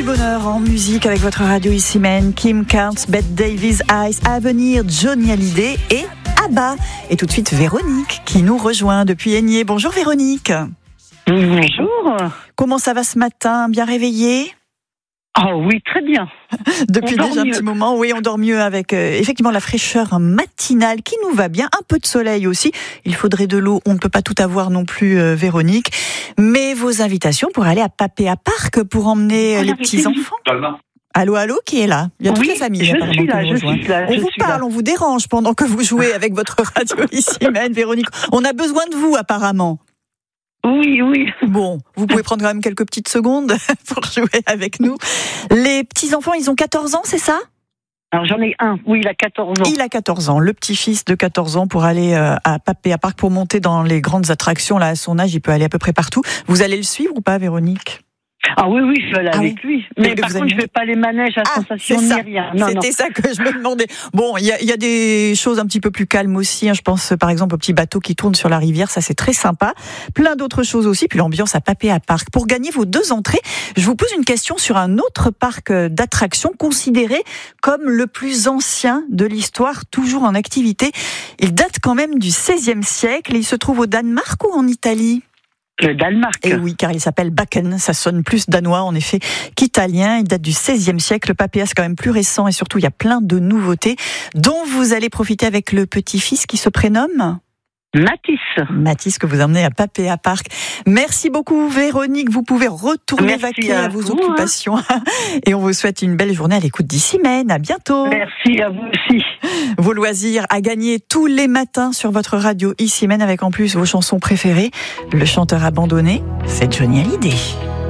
du bonheur en musique avec votre radio ici même. Kim Carnes, Bette Davis, Ice, Avenir, Johnny Hallyday et ABBA. Et tout de suite Véronique qui nous rejoint depuis Aigné. Bonjour Véronique. Bonjour. Comment ça va ce matin? Bien réveillée? Oh oui, très bien. Depuis déjà un petit moment, oui, on dort mieux avec effectivement la fraîcheur matinale qui nous va bien, un peu de soleil aussi. Il faudrait de l'eau, on ne peut pas tout avoir non plus, Véronique. Mais vos invitations pour aller à Papéa Park pour emmener les petits-enfants. Allô, qui est là? Il y a toute la famille apparemment qui nous rejoint. On vous parle, on vous dérange pendant que vous jouez avec votre radio ici, Véronique. On a besoin de vous apparemment. Oui. Bon, vous pouvez prendre quand même quelques petites secondes pour jouer avec nous. Les petits-enfants, ils ont 14 ans, c'est ça? Alors j'en ai un, oui, il a 14 ans. Il a 14 ans, le petit-fils de 14 ans pour aller à Papéa Park, pour monter dans les grandes attractions. Là, à son âge, il peut aller à peu près partout. Vous allez le suivre ou pas, Véronique? Ah oui, je vais aller avec lui. Mais par contre, je ne fais pas les manèges à sensation ni rien. C'était ça que je me demandais. Bon, il y a des choses un petit peu plus calmes aussi. Je pense par exemple au petit bateau qui tourne sur la rivière. Ça, c'est très sympa. Plein d'autres choses aussi. Puis l'ambiance à Papéa Park. Pour gagner vos 2 entrées, je vous pose une question sur un autre parc d'attractions considéré comme le plus ancien de l'histoire, toujours en activité. Il date quand même du XVIe siècle. Il se trouve au Danemark ou en Italie? Le Danemark. Et oui, car il s'appelle Bakken. Ça sonne plus danois, en effet, qu'italien. Il date du XVIe siècle. Le Papéa, c'est quand même plus récent et surtout, il y a plein de nouveautés dont vous allez profiter avec le petit-fils qui se prénomme Mathis, que vous emmenez à Papéa Park. Merci beaucoup, Véronique. Vous pouvez retourner vaquer à vos occupations. Et on vous souhaite une belle journée à l'écoute d'ici, Maine. À bientôt. Merci à vous aussi. Vos loisirs à gagner tous les matins sur votre radio ici, Maine, avec en plus vos chansons préférées. Le chanteur abandonné, c'est Johnny Hallyday.